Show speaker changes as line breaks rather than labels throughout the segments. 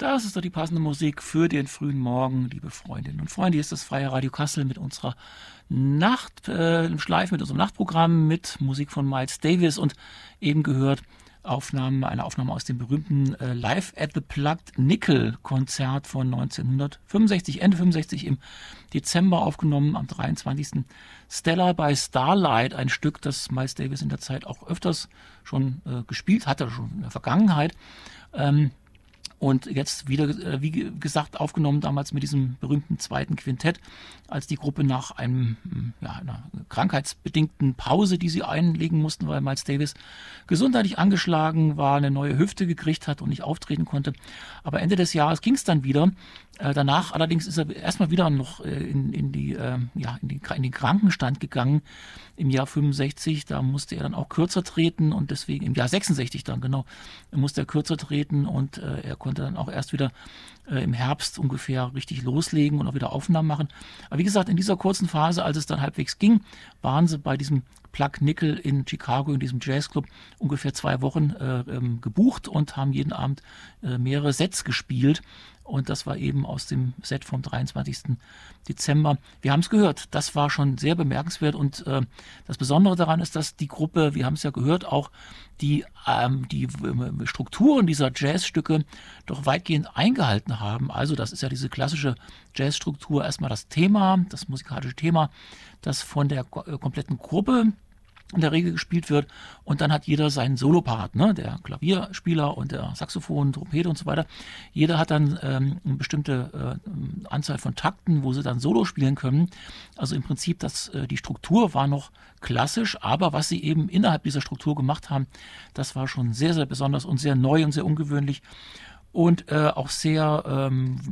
Das ist doch die passende Musik für den frühen Morgen, liebe Freundinnen und Freunde. Hier ist das Freie Radio Kassel mit unserer im Schleifen, mit unserem Nachtprogramm mit Musik von Miles Davis und eben gehört eine Aufnahme aus dem berühmten Live at the Plugged Nickel Konzert von 1965, Ende 65 im Dezember aufgenommen, am 23. Stella by Starlight, ein Stück, das Miles Davis in der Zeit auch öfters schon gespielt hatte, schon in der Vergangenheit. Und jetzt wieder, wie gesagt, aufgenommen damals mit diesem berühmten zweiten Quintett, als die Gruppe nach einer krankheitsbedingten Pause, die sie einlegen mussten, weil Miles Davis gesundheitlich angeschlagen war, eine neue Hüfte gekriegt hat und nicht auftreten konnte. Aber Ende des Jahres ging es dann wieder. Danach allerdings ist er erstmal wieder noch in den Krankenstand gegangen im Jahr 65. Da musste er dann auch kürzer treten und deswegen im Jahr 66 dann genau musste er kürzer treten und er konnte dann auch erst wieder im Herbst ungefähr richtig loslegen und auch wieder Aufnahmen machen. Aber wie gesagt, in dieser kurzen Phase, als es dann halbwegs ging, waren sie bei diesem Plugged Nickel in Chicago, in diesem Jazzclub, ungefähr 2 Wochen gebucht und haben jeden Abend mehrere Sets gespielt. Und das war eben aus dem Set vom 23. Dezember. Wir haben es gehört, das war schon sehr bemerkenswert. Und das Besondere daran ist, dass die Gruppe, wir haben es ja gehört, auch die Strukturen dieser Jazzstücke doch weitgehend eingehalten haben. Also das ist ja diese klassische Jazzstruktur. Erstmal das Thema, das musikalische Thema, das von der kompletten Gruppe in der Regel gespielt wird und dann hat jeder seinen Solopart, ne? Der Klavierspieler und der Saxophon, Trompete und so weiter. Jeder hat dann eine bestimmte Anzahl von Takten, wo sie dann Solo spielen können. Also im Prinzip, die Struktur war noch klassisch, aber was sie eben innerhalb dieser Struktur gemacht haben, das war schon sehr, sehr besonders und sehr neu und sehr ungewöhnlich. Und auch sehr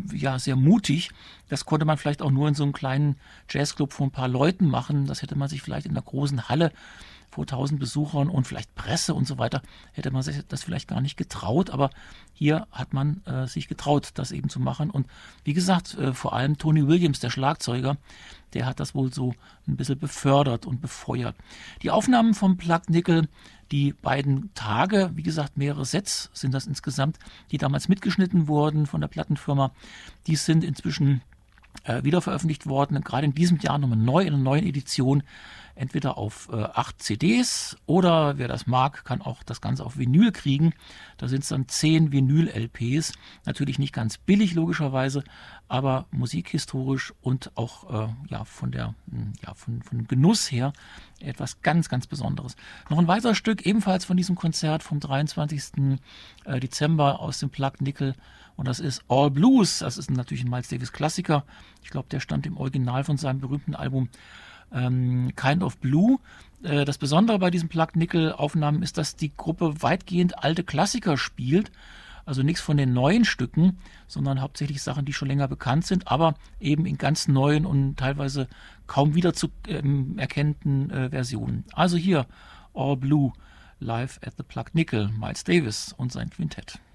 mutig. Das konnte man vielleicht auch nur in so einem kleinen Jazzclub von ein paar Leuten machen. Das hätte man sich vielleicht in einer großen Halle vor 1000 Besuchern und vielleicht Presse und so weiter, hätte man sich das vielleicht gar nicht getraut. Aber hier hat man sich getraut, das eben zu machen. Und wie gesagt, vor allem Tony Williams, der Schlagzeuger, der hat das wohl so ein bisschen befördert und befeuert. Die Aufnahmen vom Plugged Nickel, die beiden Tage, wie gesagt, mehrere Sets sind das insgesamt, die damals mitgeschnitten wurden von der Plattenfirma, die sind inzwischen wieder veröffentlicht worden, gerade in diesem Jahr nochmal neu, in einer neuen Edition, entweder auf 8 CDs oder wer das mag, kann auch das Ganze auf Vinyl kriegen. Da sind es dann 10 Vinyl-LPs, natürlich nicht ganz billig logischerweise, aber musikhistorisch und auch von dem Genuss her etwas ganz, ganz Besonderes. Noch ein weiteres Stück, ebenfalls von diesem Konzert vom 23. Dezember aus dem Plugged Nickel. Und das ist All Blues. Das ist natürlich ein Miles Davis Klassiker. Ich glaube, der stammt im Original von seinem berühmten Album Kind of Blue. Das Besondere bei diesen Plugged Nickel Aufnahmen ist, dass die Gruppe weitgehend alte Klassiker spielt. Also nichts von den neuen Stücken, sondern hauptsächlich Sachen, die schon länger bekannt sind, aber eben in ganz neuen und teilweise kaum wieder zu erkennenden Versionen. Also hier All Blue, live at the Plugged Nickel, Miles Davis und sein Quintett.